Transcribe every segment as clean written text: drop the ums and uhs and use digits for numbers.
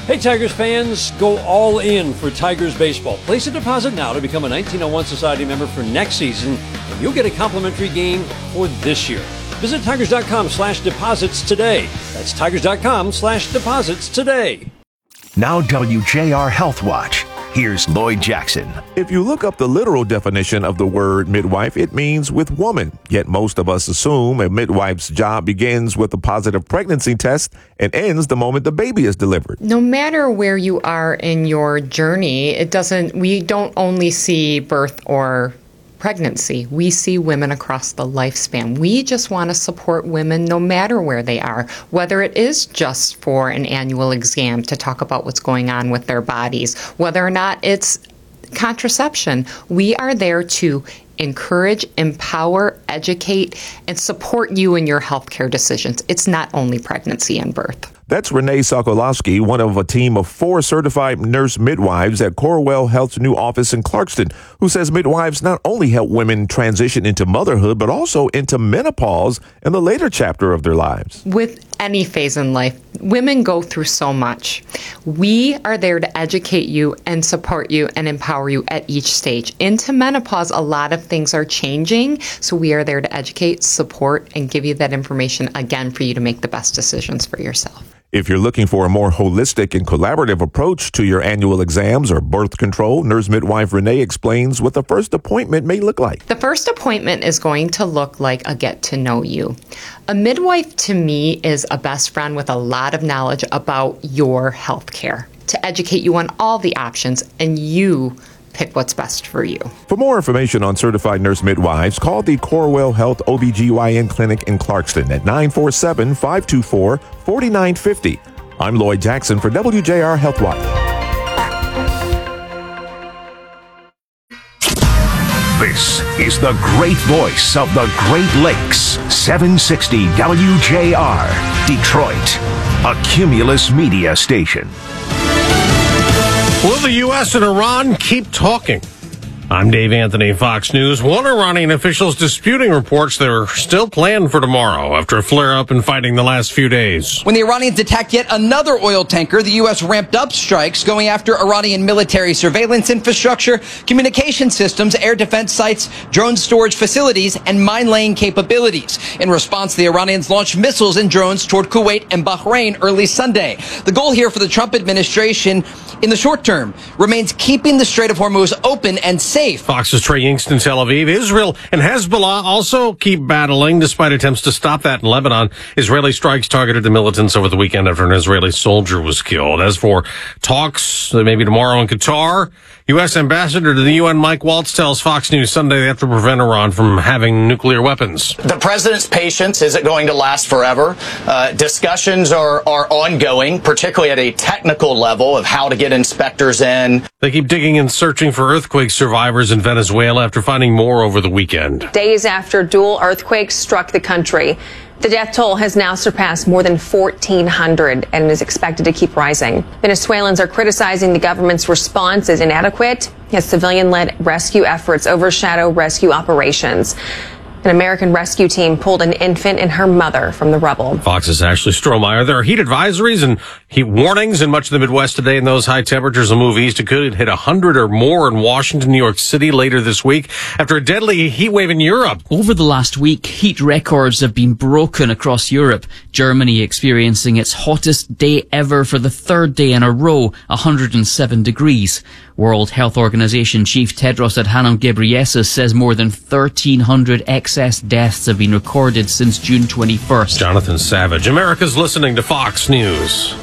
Hey Tigers fans, go all in for Tigers baseball. Place a deposit now to become a 1901 Society member for next season, and you'll get a complimentary game for this year. Visit Tigers.com/deposits today. That's Tigers.com/deposits today. Now WJR Health Watch. Here's Lloyd Jackson. If you look up the literal definition of the word midwife, it means with woman. Yet most of us assume a midwife's job begins with a positive pregnancy test and ends the moment the baby is delivered. No matter where you are in your journey, we don't only see birth or pregnancy. We see women across the lifespan. We just want to support women no matter where they are, whether it is just for an annual exam to talk about what's going on with their bodies, whether or not it's contraception. We are there to encourage, empower, educate, and support you in your healthcare decisions. It's not only pregnancy and birth. That's Renee Sokolowski, one of a team of 4 certified nurse midwives at Corewell Health's new office in Clarkston, who says midwives not only help women transition into motherhood, but also into menopause in the later chapter of their lives. With any phase in life, women go through so much. We are there to educate you and support you and empower you at each stage. Into menopause, a lot of things are changing, so we are there to educate, support, and give you that information again for you to make the best decisions for yourself. If you're looking for a more holistic and collaborative approach to your annual exams or birth control, nurse midwife Renee explains what the first appointment may look like. The first appointment is going to look like a get to know you. A midwife to me is a best friend with a lot of knowledge about your health care to educate you on all the options, and you pick what's best for you. For more information on certified nurse midwives, call the Corewell Health OBGYN Clinic in Clarkston at 947-524-4950. I'm Lloyd Jackson for WJR Health Watch. This is the great voice of the Great Lakes. 760 WJR, Detroit, a Cumulus media station. Will the U.S. and Iran keep talking? I'm Dave Anthony, Fox News. One Iranian official is disputing reports that are still planned for tomorrow after a flare-up in fighting the last few days. When the Iranians attacked yet another oil tanker, the U.S. ramped up strikes, going after Iranian military surveillance infrastructure, communication systems, air defense sites, drone storage facilities, and mine-laying capabilities. In response, the Iranians launched missiles and drones toward Kuwait and Bahrain early Sunday. The goal here for the Trump administration in the short term remains keeping the Strait of Hormuz open and safe. Fox's Trey Yingst in Tel Aviv. Israel and Hezbollah also keep battling despite attempts to stop that in Lebanon. Israeli strikes targeted the militants over the weekend after an Israeli soldier was killed. As for talks, maybe tomorrow in Qatar, U.S. Ambassador to the UN Mike Waltz tells Fox News Sunday they have to prevent Iran from having nuclear weapons. The president's patience isn't going to last forever. Discussions are ongoing, particularly at a technical level of how to get inspectors in. They keep digging and searching for earthquake survivors in Venezuela after finding more over the weekend. Days after dual earthquakes struck the country, the death toll has now surpassed more than 1,400 and is expected to keep rising. Venezuelans are criticizing the government's response as inadequate as civilian-led rescue efforts overshadow rescue operations. An American rescue team pulled an infant and her mother from the rubble. Fox's Ashley Strohmeyer. There are heat advisories and heat warnings in much of the Midwest today, and those high temperatures will move east. It could hit 100 or more in Washington, New York City later this week after a deadly heat wave in Europe. Over the last week, heat records have been broken across Europe. Germany experiencing its hottest day ever for the third day in a row, 107 degrees. World Health Organization Chief Tedros Adhanom Ghebreyesus says more than 1,300 excess deaths have been recorded since June 21st. Jonathan Savage. America's listening to Fox News.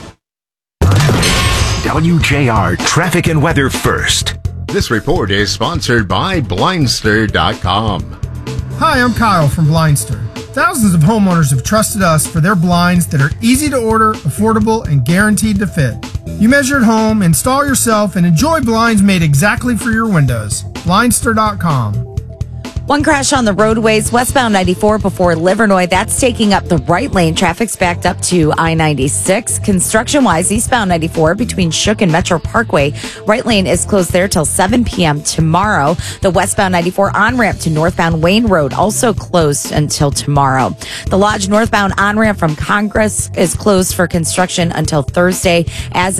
WJR Traffic and Weather First. This report is sponsored by Blindster.com. Hi, I'm Kyle from Blindster. Thousands of homeowners have trusted us for their blinds that are easy to order, affordable, and guaranteed to fit. You measure at home, install yourself, and enjoy blinds made exactly for your windows. Blindster.com. One crash on the roadways, westbound 94 before Livernois. That's taking up the right lane. Traffic's backed up to I-96. Construction-wise, eastbound 94 between Shook and Metro Parkway. Right lane is closed there till 7 p.m. tomorrow. The westbound 94 on-ramp to northbound Wayne Road also closed until tomorrow. The Lodge northbound on-ramp from Congress is closed for construction until Thursday, as